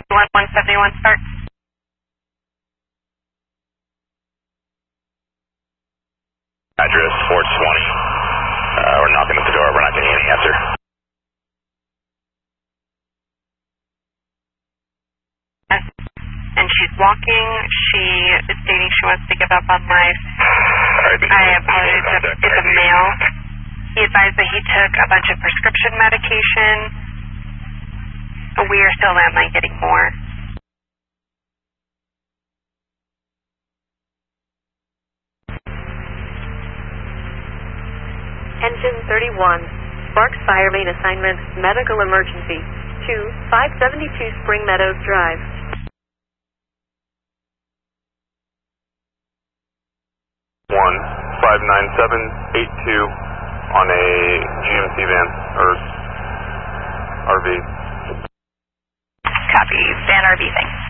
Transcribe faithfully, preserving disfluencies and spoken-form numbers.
one seventy-one start. Address four twenty. Uh, we're knocking at the door. We're not getting any answer. Yes. And she's walking. She is stating she wants to give up on life. Right, I apologize. It's, it's a male. He advised that he took a bunch of prescription medication. We are still landline getting more. Engine thirty-one, Sparks Fire Main Assignment, Medical Emergency, to five seventy-two Spring Meadows Drive. one five nine seven eight two on a G M C van, or R V. Copy, van R V thing.